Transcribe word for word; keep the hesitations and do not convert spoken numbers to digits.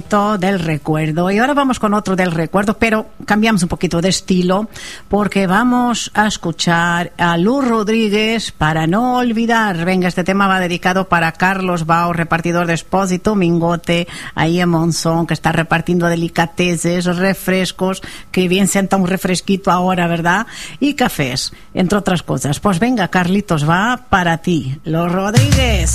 Carlito del recuerdo. Y ahora vamos con otro del recuerdo, pero cambiamos un poquito de estilo porque vamos a escuchar a Luz Rodríguez, Para no olvidar. Venga, este tema va dedicado para Carlos Bao, repartidor de Expósito Mingote, ahí en Monzón, que está repartiendo delicateces, refrescos, que bien sienta un refresquito ahora, ¿verdad? Y cafés, entre otras cosas. Pues venga, Carlitos, va para ti. Luz Rodríguez.